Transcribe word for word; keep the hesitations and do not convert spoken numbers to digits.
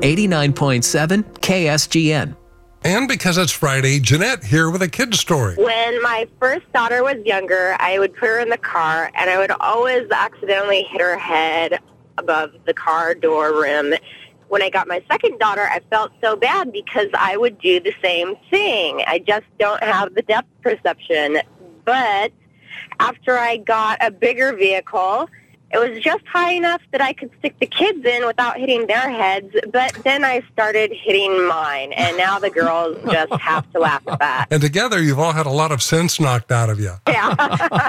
eighty-nine point seven K S G N. And because it's Friday, Jeanette here with a kid's story. When my first daughter was younger, I would put her in the car, and I would always accidentally hit her head above the car door rim. When I got my second daughter, I felt so bad because I would do the same thing. I just don't have the depth perception. But after I got a bigger vehicle, it was just high enough that I could stick the kids in without hitting their heads, but then I started hitting mine, and now the girls just have to laugh at that. And together, you've all had a lot of sense knocked out of you. Yeah.